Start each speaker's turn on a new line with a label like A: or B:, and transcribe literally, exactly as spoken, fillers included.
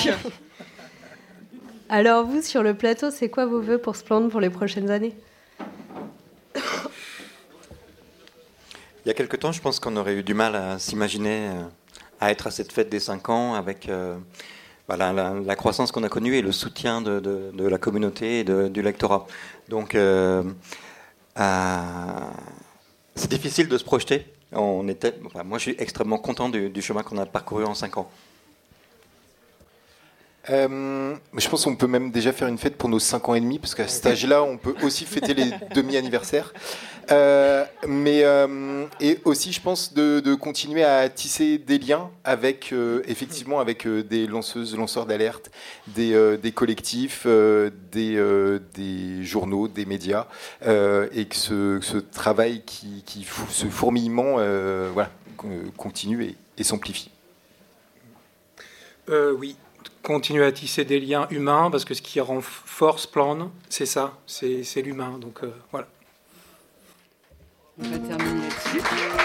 A: sûr. Alors vous, sur le plateau, c'est quoi vos vœux pour Splend pour les prochaines années ?
B: Il y a quelque temps, je pense qu'on aurait eu du mal à s'imaginer euh, à être à cette fête des cinq ans avec euh, voilà, la, la croissance qu'on a connue et le soutien de, de, de la communauté et de, du lectorat. Donc, euh, euh, c'est difficile de se projeter. On était, enfin, moi, je suis extrêmement content du, du chemin qu'on a parcouru en cinq ans.
C: Euh, je pense qu'on peut même déjà faire une fête pour nos cinq ans et demi, parce qu'à cet âge-là, on peut aussi fêter les demi-anniversaires. Euh, mais euh, et aussi, je pense, de, de continuer à tisser des liens avec, euh, effectivement, avec euh, des lanceuses, lanceurs d'alerte, des, euh, des collectifs, euh, des, euh, des journaux, des médias, euh, et que ce, ce travail qui, qui ce fourmillement, euh, voilà, continue et, et s'amplifie.
D: Euh, oui. Continuer à tisser des liens humains, parce que ce qui renforce Splend, c'est ça, c'est, c'est l'humain. Donc euh, voilà.
E: On va terminer là-dessus.